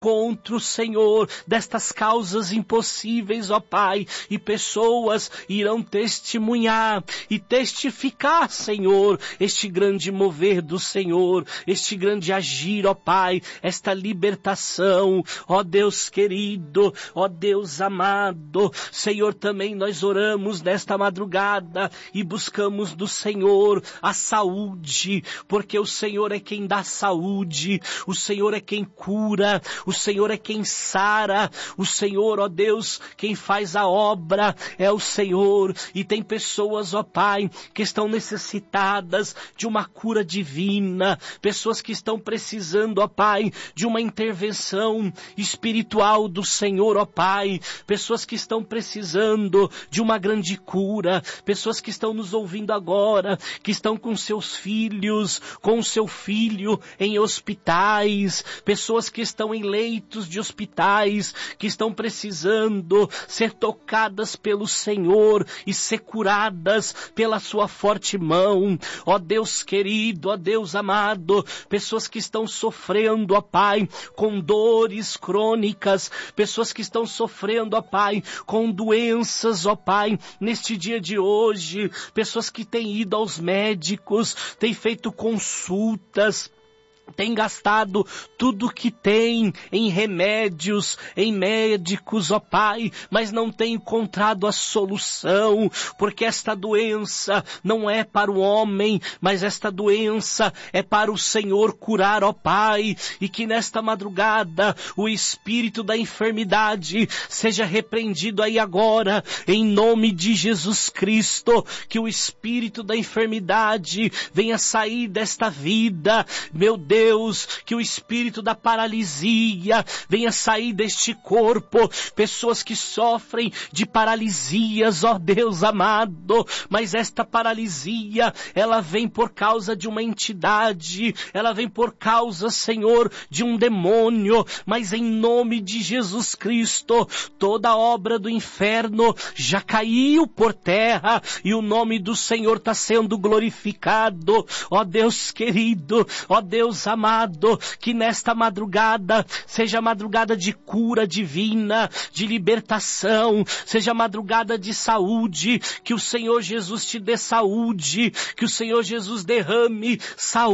encontro, Senhor, destas causas impossíveis, ó Pai, e pessoas irão testemunhar e testificar, Senhor, este grande mover do Senhor, este grande agir, ó Pai, esta libertação, ó Deus querido, ó Deus amado. Senhor, também nós oramos nesta madrugada e buscamos do Senhor a saúde, porque o Senhor é quem dá saúde, o Senhor é quem cura, o Senhor é quem sara, o Senhor, ó Deus, quem faz a obra é o Senhor. E tem pessoas, ó Pai, que estão necessitadas de uma cura divina, pessoas que estão precisando, ó Pai, de uma intervenção espiritual do Senhor, ó Pai, pessoas que estão precisando de uma grande cura, pessoas que estão nos ouvindo agora, que estão com seus filhos, com o seu filho em hospitais, pessoas que estão em leitos de hospitais, que estão precisando ser tocadas pelo Senhor e ser curadas pela sua forte mão. Ó Deus querido, ó Deus amado, pessoas que estão sofrendo, ó Pai, com dores crônicas, pessoas que estão sofrendo, ó Pai, com doenças, ó Pai, neste dia de hoje, pessoas que têm ido aos médicos, têm feito consultas, tem gastado tudo que tem em remédios, em médicos, ó Pai, mas não tem encontrado a solução, porque esta doença não é para o homem, mas esta doença é para o Senhor curar, ó Pai, e que nesta madrugada o espírito da enfermidade seja repreendido aí agora, em nome de Jesus Cristo, que o espírito da enfermidade venha sair desta vida, meu Deus, que o espírito da paralisia venha sair deste corpo, pessoas que sofrem de paralisias, ó Deus amado, mas esta paralisia, ela vem por causa de uma entidade, ela vem por causa, Senhor, de um demônio, mas em nome de Jesus Cristo, toda obra do inferno já caiu por terra, e o nome do Senhor está sendo glorificado, ó Deus querido, ó Deus amado, que nesta madrugada seja madrugada de cura divina, de libertação, seja madrugada de saúde, que o Senhor Jesus te dê saúde, que o Senhor Jesus derrame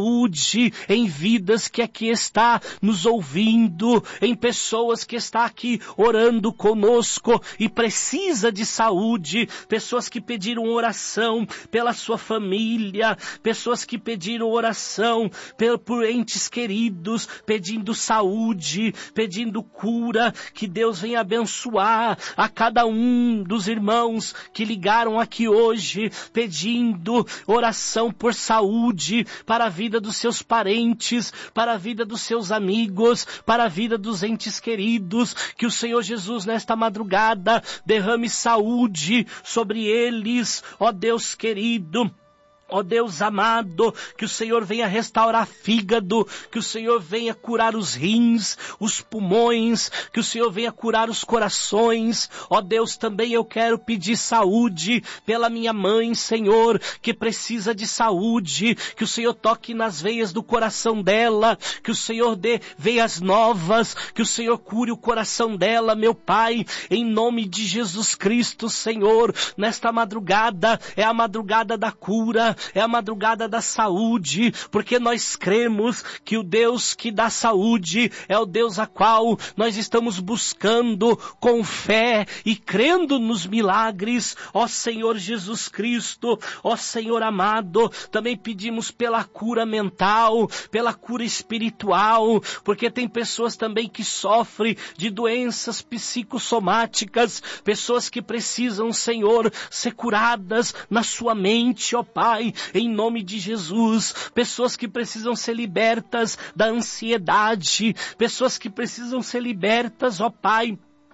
saúde em vidas que aqui está nos ouvindo, em pessoas que está aqui orando conosco e precisa de saúde, pessoas que pediram oração pela sua família, pessoas que pediram oração por entes queridos, pedindo saúde, pedindo cura, que Deus venha abençoar a cada um dos irmãos que ligaram aqui hoje, pedindo oração por saúde, para a vida dos seus parentes, para a vida dos seus amigos, para a vida dos entes queridos, que o Senhor Jesus nesta madrugada derrame saúde sobre eles, ó Deus querido. Ó Deus amado, que o Senhor venha restaurar fígado, que o Senhor venha curar os rins, os pulmões, que o Senhor venha curar os corações. Ó Deus, também eu quero pedir saúde pela minha mãe, Senhor, que precisa de saúde, que o Senhor toque nas veias do coração dela, que o Senhor dê veias novas, que o Senhor cure o coração dela, meu Pai, em nome de Jesus Cristo, Senhor. Nesta madrugada é a madrugada da cura, é a madrugada da saúde, porque nós cremos que o Deus que dá saúde é o Deus a qual nós estamos buscando com fé e crendo nos milagres, ó Senhor Jesus Cristo, ó Senhor amado. Também pedimos pela cura mental, pela cura espiritual, porque tem pessoas também que sofrem de doenças psicossomáticas, pessoas que precisam, Senhor, ser curadas na sua mente, ó Pai, em nome de Jesus, pessoas que precisam ser libertas da ansiedade, pessoas que precisam ser libertas, ó Pai,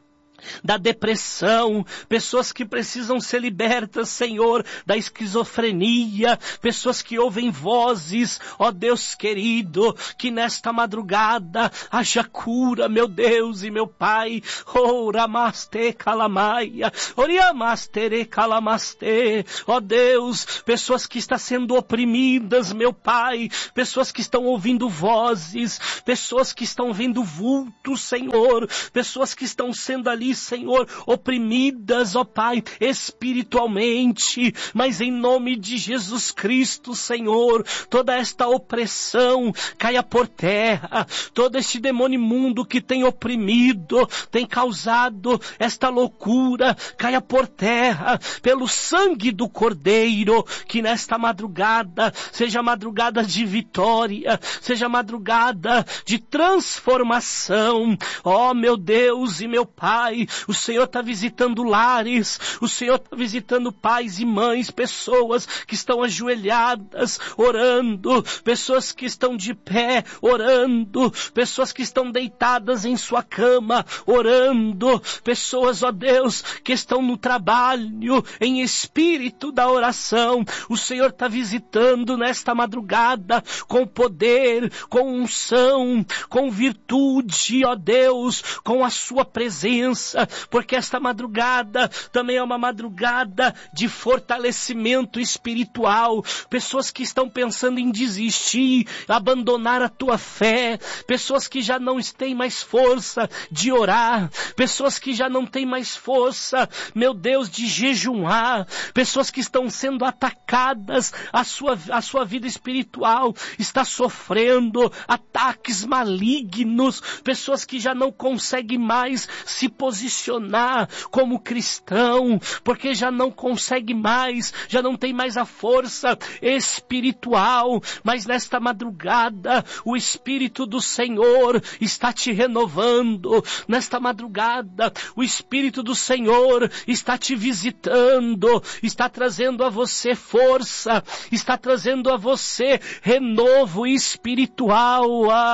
da depressão, pessoas que precisam ser libertas, Senhor, da esquizofrenia, pessoas que ouvem vozes, ó Deus querido, que nesta madrugada haja cura, meu Deus e meu Pai. Oh, Ramaste Kalamaia, Oriamastere Kalamaste, ó Deus, pessoas que estão sendo oprimidas, meu Pai, pessoas que estão ouvindo vozes, pessoas que estão vendo vultos, Senhor, pessoas que estão sendo ali, Senhor, oprimidas, ó Pai, espiritualmente, mas em nome de Jesus Cristo, Senhor, toda esta opressão caia por terra, todo este demônio imundo que tem oprimido, tem causado esta loucura, caia por terra, pelo sangue do Cordeiro, que nesta madrugada seja madrugada de vitória, seja madrugada de transformação, ó meu Deus e meu Pai, o Senhor está visitando lares, o Senhor está visitando pais e mães, pessoas que estão ajoelhadas, orando, pessoas que estão de pé, orando, pessoas que estão deitadas em sua cama, orando, pessoas, ó Deus, que estão no trabalho, em espírito da oração. O Senhor está visitando nesta madrugada, com poder, com unção, com virtude, ó Deus, com a sua presença, porque esta madrugada também é uma madrugada de fortalecimento espiritual. Pessoas que estão pensando em desistir, abandonar a tua fé, pessoas que já não têm mais força de orar, pessoas que já não têm mais força, meu Deus, de jejuar, pessoas que estão sendo atacadas, a sua vida espiritual está sofrendo ataques malignos, pessoas que já não conseguem mais se posicionar como cristão, porque já não consegue mais, já não tem mais a força espiritual, mas nesta madrugada o Espírito do Senhor está te renovando, nesta madrugada o Espírito do Senhor está te visitando, está trazendo a você força, está trazendo a você renovo espiritual,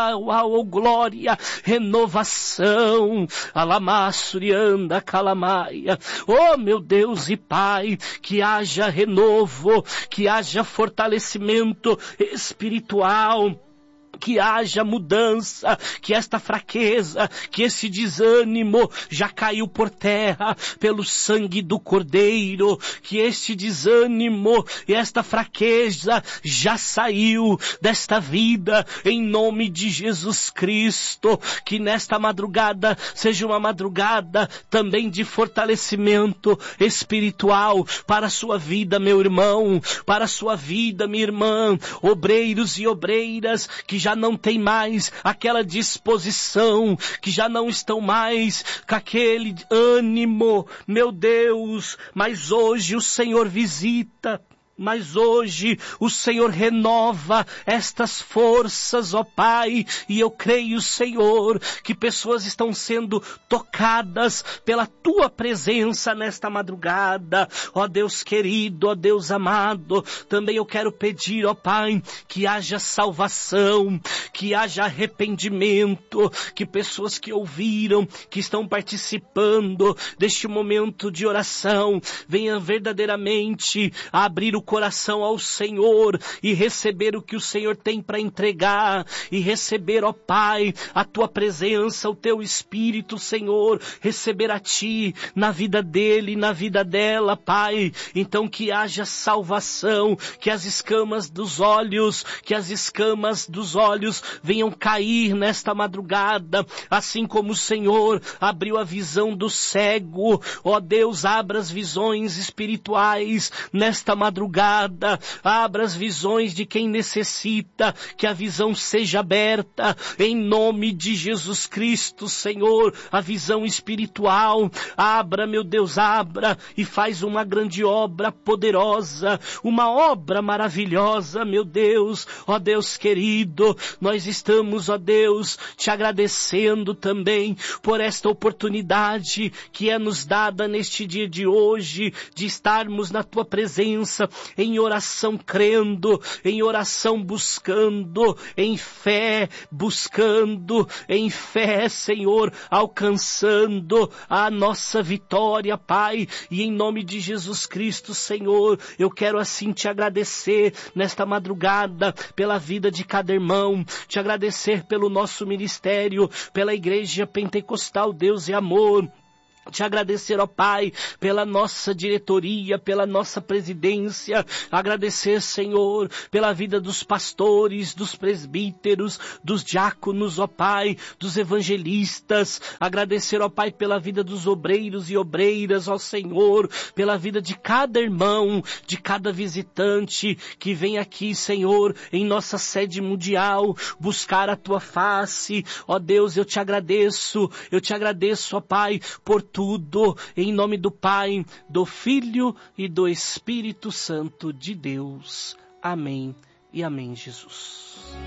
glória, renovação, alamassurianda calamaia, oh meu Deus e Pai, que haja renovo, que haja fortalecimento espiritual, que haja mudança, que esta fraqueza, que esse desânimo já caiu por terra pelo sangue do Cordeiro, que este desânimo e esta fraqueza já saiu desta vida em nome de Jesus Cristo, que nesta madrugada seja uma madrugada também de fortalecimento espiritual para a sua vida, meu irmão, para a sua vida, minha irmã, obreiros e obreiras que já não tem mais aquela disposição, que já não estão mais com aquele ânimo, meu Deus, mas hoje o Senhor visita, mas hoje o Senhor renova estas forças, ó Pai, e eu creio, Senhor, que pessoas estão sendo tocadas pela Tua presença nesta madrugada, ó Deus querido, ó Deus amado. Também eu quero pedir, ó Pai, que haja salvação, que haja arrependimento, que pessoas que ouviram, que estão participando deste momento de oração, venham verdadeiramente a abrir o coração ao Senhor e receber o que o Senhor tem para entregar, e receber, ó Pai, a Tua presença, o Teu Espírito, Senhor, receber a Ti na vida dele, na vida dela, Pai. Então que haja salvação, que as escamas dos olhos venham cair nesta madrugada, assim como o Senhor abriu a visão do cego, ó Deus, abra as visões espirituais nesta madrugada, abra as visões de quem necessita, que a visão seja aberta, em nome de Jesus Cristo, Senhor, a visão espiritual, abra, meu Deus, abra, e faz uma grande obra poderosa, uma obra maravilhosa, meu Deus, ó Deus querido, nós estamos, ó Deus, te agradecendo também por esta oportunidade que é nos dada neste dia de hoje, de estarmos na Tua presença, em oração crendo, em oração buscando, em fé buscando, em fé, Senhor, alcançando a nossa vitória, Pai, e em nome de Jesus Cristo, Senhor, eu quero assim te agradecer nesta madrugada pela vida de cada irmão, te agradecer pelo nosso ministério, pela Igreja Pentecostal Deus e Amor, te agradecer, ó Pai, pela nossa diretoria, pela nossa presidência, agradecer, Senhor, pela vida dos pastores, dos presbíteros, dos diáconos, ó Pai, dos evangelistas, agradecer, ó Pai, pela vida dos obreiros e obreiras, ó Senhor, pela vida de cada irmão, de cada visitante que vem aqui, Senhor, em nossa sede mundial, buscar a Tua face, ó Deus, eu te agradeço, ó Pai, por tudo, em nome do Pai, do Filho e do Espírito Santo de Deus. Amém e amém, Jesus.